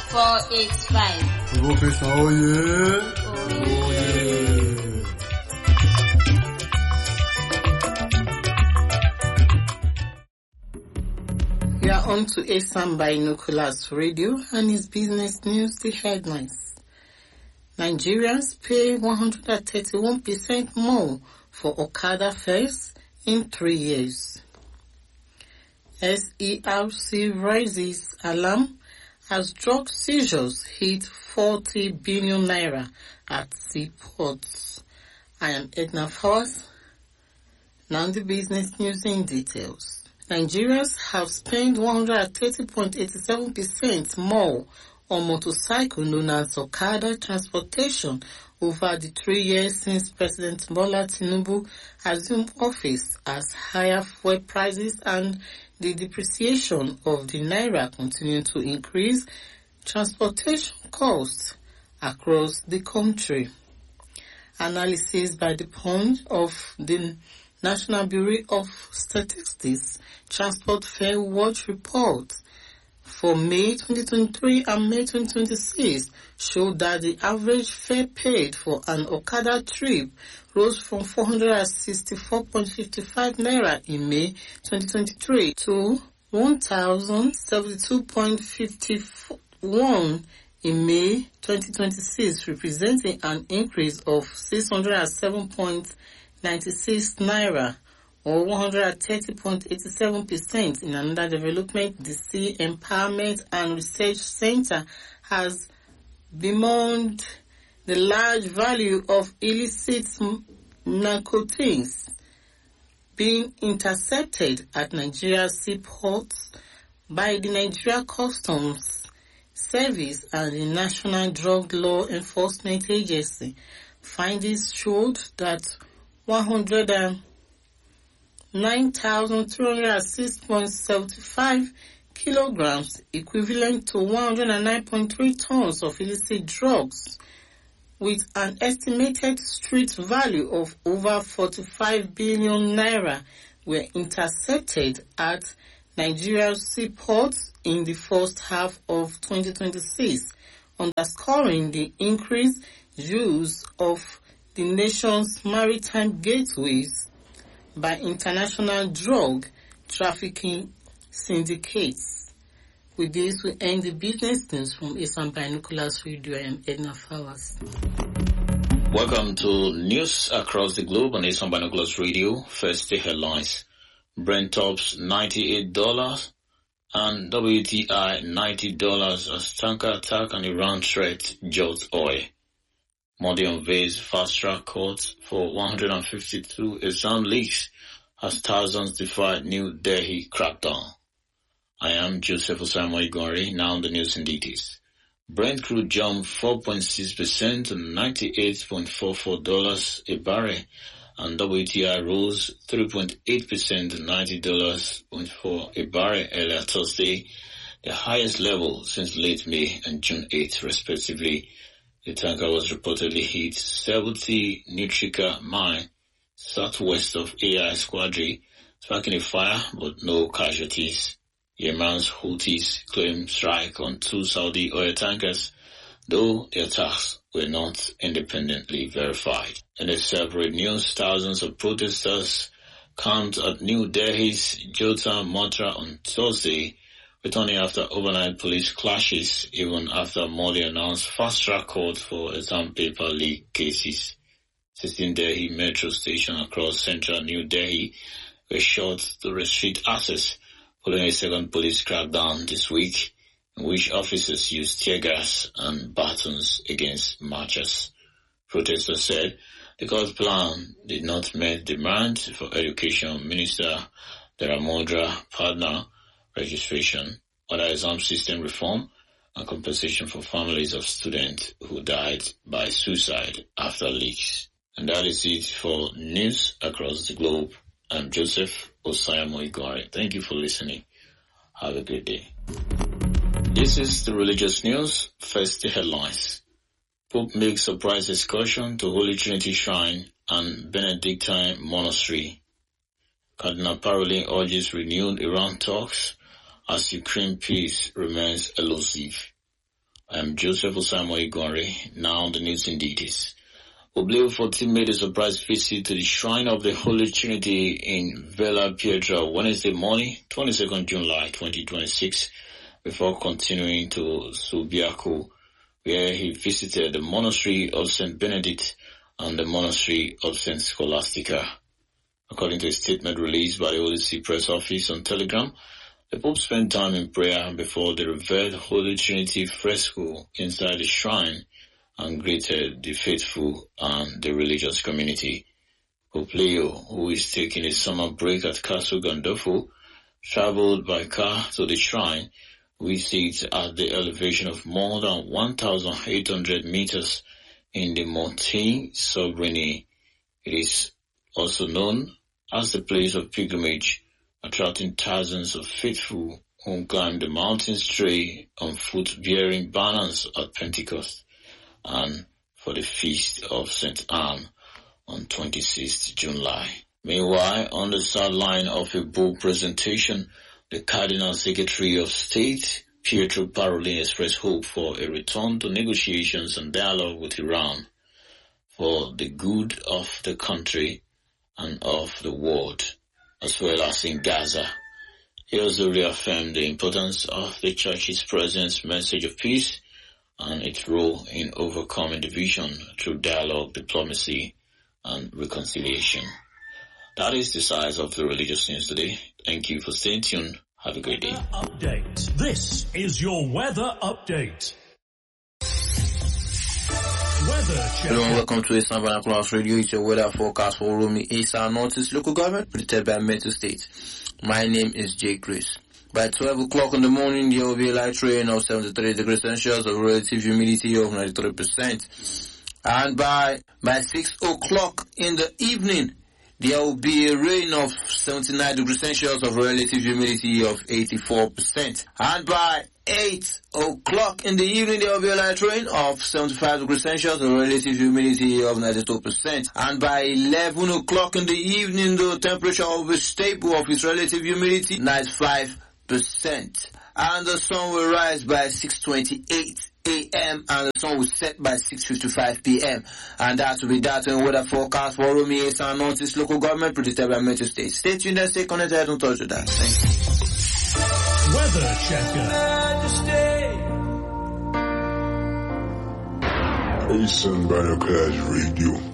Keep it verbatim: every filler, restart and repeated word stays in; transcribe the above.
four eight five. Professor Oye. Oye. We are on to Asam Binoculars Radio and its business news, the headlines. Nigerians pay one hundred thirty-one percent more for Okada fares in three years. S E R C raises alarm as drug seizures hit forty billion naira at seaports. I am Edna Fawaz. Now the business news in details. Nigerians have spent one hundred thirty point eight seven percent more on motorcycle known as Okada transportation over the three years since President Bola Tinubu assumed office, as higher fuel prices and the depreciation of the naira continue to increase transportation costs across the country. Analysis by the Punch of the National Bureau of Statistics Transport Fare Watch report for May twenty twenty-three and May twenty twenty-six showed that the average fare paid for an Okada trip rose from four hundred sixty-four point five five naira in May twenty twenty-three to one thousand seventy-two point five one in May twenty twenty-six, representing an increase of six hundred seven point nine six naira or one hundred thirty point eight seven percent. In another development, the Sea Empowerment and Research Center has bemoaned the large value of illicit narcotics being intercepted at Nigeria's seaports by the Nigeria Customs Service and the National Drug Law Enforcement Agency. Findings showed that one hundred nine thousand three hundred six point seven five kilograms, equivalent to one hundred nine point three tons of illicit drugs, with an estimated street value of over forty-five billion naira, were intercepted at Nigeria's seaports in the first half of twenty twenty-six, underscoring the increased use of the nation's maritime gateways by international drug trafficking syndicates. With this, we end the business news from Asam Binoculars Radio. I am Edna Fawaz. Welcome to News Across the Globe on Asam Binoculars Radio. First, the headlines. Brent tops ninety-eight dollars and W T I ninety dollars as tanker attack and Iran threat jolts oil. Modi unveils fast-track courts for one hundred fifty-two exam leaks as thousands defy New Delhi crackdown. I am Joseph Osamoy Igori. Now the news in details. Brent crude jumped four point six percent to ninety-eight point four four dollars a barrel, and W T I rose three point eight percent to ninety dollars point four a barrel earlier Thursday, the highest level since late May and June eighth, respectively. The tanker was reportedly hit seventy Nutrica mine southwest of A I Squadron, sparking a fire but no casualties. Yemen's Houthis claimed strike on two Saudi oil tankers, though the attacks were not independently verified. In the separate news, thousands of protesters camped at New Delhi's Jota Matra on Thursday, returning after overnight police clashes, even after Modi announced fast-track court for exam paper leak cases. sixteen Delhi metro stations across central New Delhi were shut to restrict access following a second police crackdown this week, in which officers used tear gas and batons against marchers. Protesters said the court plan did not meet demand for Education Minister Dharmendra Pradhan registration, other exam system reform, and compensation for families of students who died by suicide after leaks. And that is it for News Across the Globe. I'm Joseph Osamoy Igori. Thank you for listening. Have a good day. This is the religious news. First, the headlines. Pope makes surprise excursion to Holy Trinity Shrine and Benedictine Monastery. Cardinal Parolin urges renewed Iran talks as Ukraine peace remains elusive. I'm Joseph Osamoah Igwanre. Now the news in details. Oblio fourteen made a surprise visit to the Shrine of the Holy Trinity in Villa Pietra Wednesday morning, twenty-second July twenty twenty-six, before continuing to Subiaco, where he visited the monastery of Saint Benedict and the monastery of Saint Scholastica. According to a statement released by the Holy See Press Office on Telegram, the Pope spent time in prayer before the revered Holy Trinity fresco inside the shrine and greeted the faithful and the religious community. Pope Leo, who is taking a summer break at Castle Gandolfo, traveled by car to the shrine, which sits at the elevation of more than one thousand eight hundred meters in the Monte Sobrani. It is also known as the place of pilgrimage, attracting thousands of faithful who climb the mountains stray on foot bearing banners at Pentecost and for the feast of Saint Anne on twenty-sixth July. Meanwhile, on the sideline of a book presentation, the Cardinal Secretary of State, Pietro Parolin, expressed hope for a return to negotiations and dialogue with Iran for the good of the country and of the world, as well as in Gaza. He also reaffirmed the importance of the Church's present message of peace and its role in overcoming division through dialogue, diplomacy, and reconciliation. That is the size of the religious news today. Thank you for staying tuned. Have a great day. Update. This is your weather update. Weather check. Hello and welcome to Eastern Vernacular Radio. It's your weather forecast for Uromi, Eastern Northeast Local Government, predicted by Metro State. My name is Jake Chris. By twelve o'clock in the morning, there will be a light rain of seventy-three degrees Celsius, of relative humidity of ninety-three percent. And by, by six o'clock in the evening, there will be a rain of seventy-nine degrees Celsius, of relative humidity of eighty-four percent. And by eight o'clock in the evening, there will be a light rain of seventy-five degrees Celsius, of relative humidity of ninety-two percent. And by eleven o'clock in the evening, the temperature will be stable of its relative humidity, ninety-five percent. And the sun will rise by six twenty-eight a m and the sun will set by six fifty-five p m And that will be that in weather forecast for Uromi, Eastern Northeast Local Government, predicted by Metro State. Stay tuned and stay connected. Don't touch with that. Thank you. Weather checker. Eastern Binoculars Radio.